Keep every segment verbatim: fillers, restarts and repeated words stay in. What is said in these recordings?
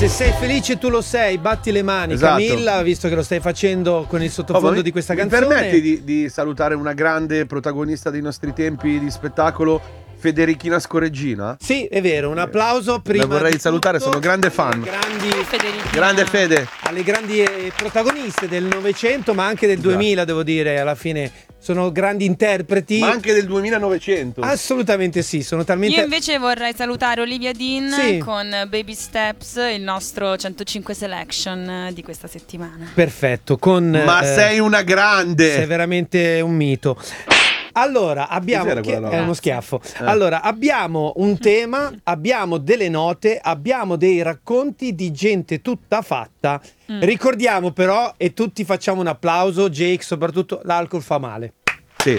Se sei felice tu lo sei, batti le mani. Esatto. Camilla, visto che lo stai facendo con il sottofondo Oh, mi, di questa mi canzone. Mi permetti di, di salutare una grande protagonista dei nostri tempi di spettacolo, Federichina Scorreggina? Sì, è vero, un applauso prima. La vorrei di salutare, tutto, sono grande fan. Grandi, grande Fede. Alle grandi eh, protagoniste del Novecento, ma anche del duemila, devo dire, alla fine sono grandi interpreti. Ma anche del duemilanovecento. Assolutamente sì, sono talmente. Io invece vorrei salutare Olivia Dean Sì. con Baby Steps, il nostro centocinque Selection di questa settimana. Perfetto, con Ma eh, sei una grande. sei veramente un mito. Allora, abbiamo Cos'era che, quella roba? è uno schiaffo. Eh. Allora, abbiamo un tema, abbiamo delle note, abbiamo dei racconti di gente tutta fatta. Mm. Ricordiamo però, e tutti facciamo un applauso, Jake, soprattutto, l'alcol fa male. Sì,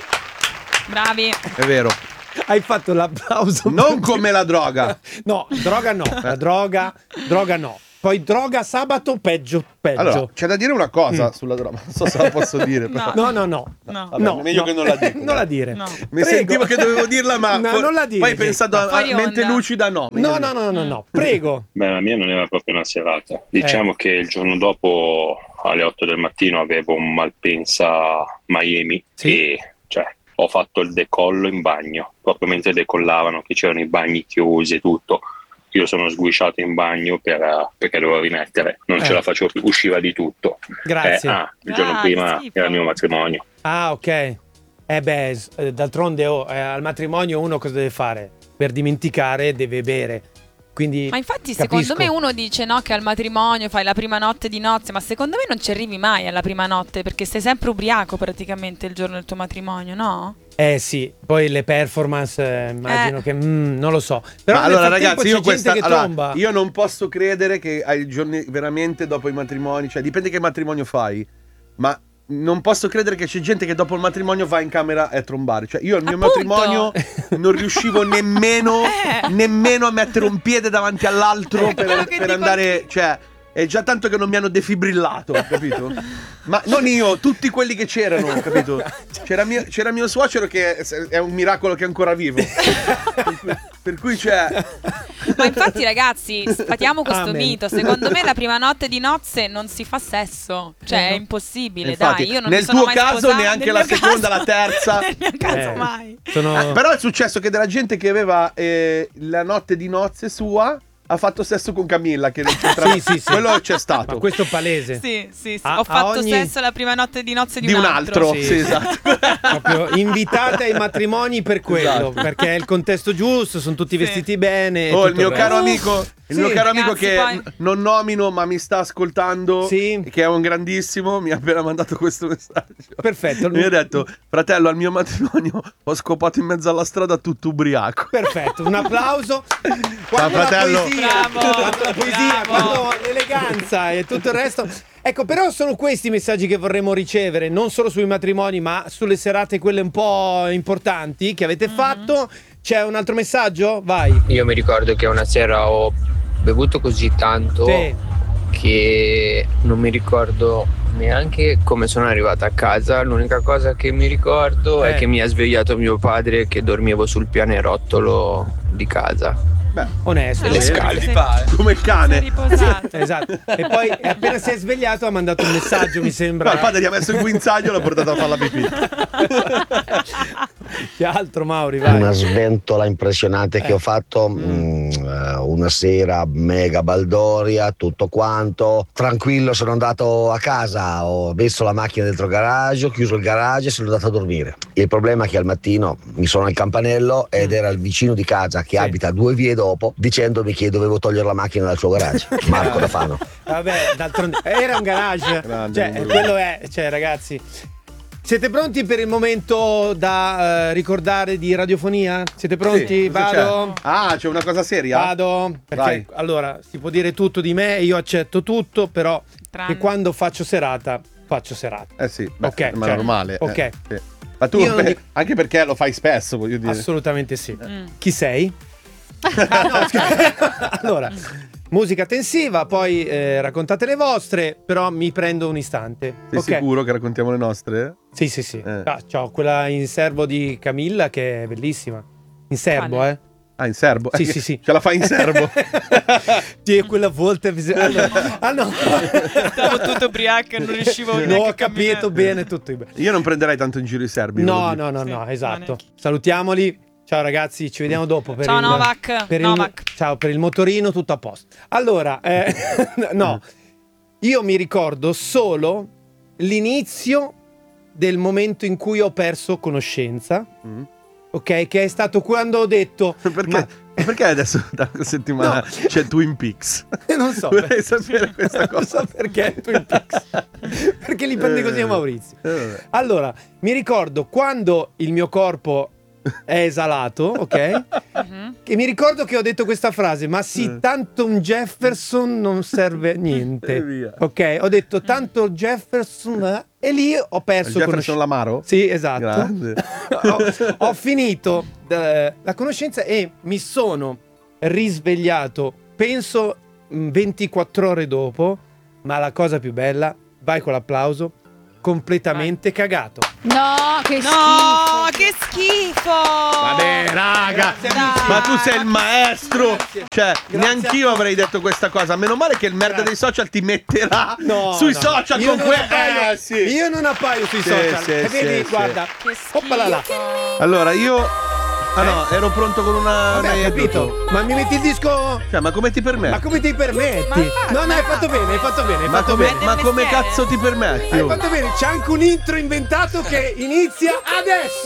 Bravi. è vero. Hai fatto l'applauso. Non come la droga. No, droga no, la droga, droga no. Poi droga sabato, peggio, peggio. Allora, c'è da dire una cosa Mm. sulla droga, non so se la posso dire. No. No, no, no. No. Vabbè, No, meglio no. che non la dico. Non la dire. No. Mi Prego. sentivo che dovevo dirla, ma No, poi, non la dire, poi hai Jake. pensato Ma a, fuori a mente onda. lucida, no. No, no, no, no, no. Prego. Beh, la mia non era proprio una serata. Diciamo Eh. che il giorno dopo, alle otto del mattino, avevo un Malpensa Miami Sì. e cioè, ho fatto il decollo in bagno, proprio mentre decollavano, che c'erano i bagni chiusi e tutto. Io sono sguisciato in bagno per, eh, perché dovevo rimettere, non Eh. ce la facevo più, usciva di tutto. Grazie. Eh, ah, il giorno Ah, prima schifo. era il mio matrimonio. Ah, ok. Eh beh, s- eh, d'altronde oh, eh, al matrimonio uno cosa deve fare? Per dimenticare deve bere. Quindi Ma infatti capisco. secondo me uno dice no che al matrimonio fai la prima notte di nozze, ma secondo me non ci arrivi mai alla prima notte perché sei sempre ubriaco praticamente il giorno del tuo matrimonio, no? Eh sì, poi le performance eh, immagino Eh. che mm, non lo so. Però Ma nel allora frattempo ragazzi, c'è io questa gente che allora, tomba. io non posso credere che ai giorni veramente dopo i matrimoni, cioè dipende che matrimonio fai, ma non posso credere che c'è gente che dopo il matrimonio va in camera a trombare. Cioè io al mio Appunto. matrimonio non riuscivo nemmeno Eh. nemmeno a mettere un piede davanti all'altro È quello per, che per dico andare, anch'io. cioè è già tanto che non mi hanno defibrillato, capito? Ma non io, tutti quelli che c'erano, capito? C'era mio, c'era mio suocero che è un miracolo che è ancora vivo. Per cui, per cui c'è. Ma infatti ragazzi, sfatiamo questo Amen. mito. Secondo me la prima notte di nozze non si fa sesso. Cioè Eh, no. è impossibile, Infatti, dai. Io non nel mi sono tuo mai caso sposata. neanche Nel la mio seconda, caso- la terza. Nel mio caso Eh, mai. sono... Ah, però è successo che della gente che aveva eh, la notte di nozze sua ha fatto sesso con Camilla, che non c'entrava. Sì, sì, sì. Quello c'è stato. Ma questo è palese. Sì, sì, sì. A- Ho a fatto ogni- sesso la prima notte di nozze di, Di un altro, Sì, sì, sì. esatto. Proprio invitate ai matrimoni per quello, Esatto. perché è il contesto giusto, sono tutti Sì. vestiti bene. e Oh, il tutto mio resto. caro amico, il Sì. mio caro amico Ragazzi, che poi- n- non nomino, ma mi sta ascoltando, Sì. che è un grandissimo, mi ha appena mandato questo messaggio. Perfetto. Mi ha detto: fratello, al mio matrimonio ho scopato in mezzo alla strada tutto ubriaco. Perfetto, un applauso. Quando la fratello. poesia, Bravo, quando la poesia, bravo. quando l'eleganza e tutto il resto. Ecco, però sono questi i messaggi che vorremmo ricevere, non solo sui matrimoni, ma sulle serate quelle un po' importanti che avete fatto. C'è un altro messaggio? Vai. Io mi ricordo che una sera ho bevuto così tanto Sì. che non mi ricordo neanche come sono arrivata a casa. L'unica cosa che mi ricordo Eh. è che mi ha svegliato mio padre che dormivo sul pianerottolo di casa. Beh, Onesto. Le eh. scale. Sei- come il sei cane. riposato. Esatto. E poi appena si è svegliato ha mandato un messaggio, mi sembra. No, il padre gli ha messo il guinzaglio e l'ha portato a fare la pipì. Che altro, Mauri, vai. Una sventola impressionante Eh. che ho fatto mm, eh, una sera mega baldoria, tutto quanto tranquillo. Sono andato a casa, ho messo la macchina dentro il garage, ho chiuso il garage e sono andato a dormire. Il problema è che al mattino mi sono al campanello ed era il vicino di casa che Sì. abita due vie dopo dicendomi che dovevo togliere la macchina dal suo garage. Marco da Fano. Vabbè, d'altronde era un garage. Grande, Cioè, numero quello è, cioè, ragazzi. Siete pronti per il momento da eh, ricordare di radiofonia? Siete pronti? Sì, cosa Vado. c'è? Ah, c'è una cosa seria? Vado. Perché Vai. allora si può dire tutto di me e io accetto tutto, però Tranne- che quando faccio serata, faccio serata. Eh sì, beh, Ok, ma cioè, è normale. ok. eh, sì. Ma tu, Io non beh, dico- anche perché lo fai spesso, voglio dire. Assolutamente sì. Mm. Chi sei? Ah, no, scherzo. Allora, musica tensiva, poi eh, raccontate le vostre, però mi prendo un istante. Sei Ok? sicuro che raccontiamo le nostre? Sì, sì, sì. Eh. Ah, c'ho quella in serbo di Camilla che è bellissima. In serbo, Quale? eh. Ah, in serbo? Sì, sì, sì. Ce la fai in serbo? Sì, quella volta allora, ah no. Stavo tutto ubriaco e non riuscivo neanche No, ho a camminare. capito bene tutto. Io non prenderei tanto in giro i serbi. No, ve lo no, no, Sì, no, no, esatto. neanche. Salutiamoli. Ciao ragazzi, ci vediamo dopo per Ciao, il Novak. per il- Novak. ciao, per il motorino tutto a posto. Allora, eh, no. Io mi ricordo solo l'inizio del momento in cui ho perso conoscenza. Mm. Ok, che è stato quando ho detto Perché, ma- perché adesso da una settimana No. c'è Twin Peaks? non so, Vorrei sapere questa non cosa. so perché Twin Peaks. Perché li prende così a Maurizio. Eh, vabbè. Allora, mi ricordo quando il mio corpo è esalato, ok? Mhm. Che mi ricordo che ho detto questa frase, ma sì, Eh. tanto un Jefferson non serve a E niente. via. Ok, ho detto tanto Jefferson eh, e lì ho perso Jefferson conoscenza. Lamaro? Sì, esatto. Grande. ho, ho finito eh, la conoscenza e mi sono risvegliato, penso mh, ventiquattro ore dopo, ma la cosa più bella, vai con l'applauso, completamente cagato. No, che No, schifo. che schifo! Vabbè, raga, Grazie, Dai. amici. ma tu sei il maestro. Grazie. Cioè, Grazie neanch'io a- avrei detto questa cosa. Meno male che il merda Grazie. dei social ti metterà No, sui no. social Io con non quello. appaio- Eh, sì. Io non appaio sui Sì, social. sì, e vedi, sì, guarda. Che schifo. Oppala là. Allora, io. Ah no, ero pronto con una. Vabbè, un ho aneddoto. capito. Ma mi metti il disco. Cioè, ma come ti Ma permetti? come ti permetti? Ma- No, no, hai fatto bene, hai fatto bene, hai Ma fatto come, bene. ma come mestiere. cazzo ti permetti? Hai oh? fatto bene, c'è anche un intro inventato che inizia adesso.